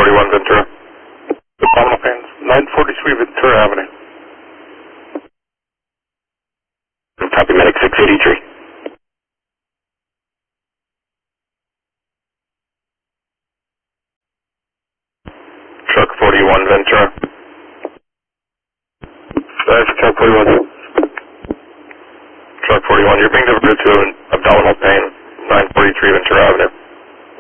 41 Ventura. Abdominal pains, 943 Ventura Avenue. Copy, medic 683. Truck 41 Ventura. Truck 41. Truck 41, you're being diverted to an abdominal pain, 943 Ventura Avenue.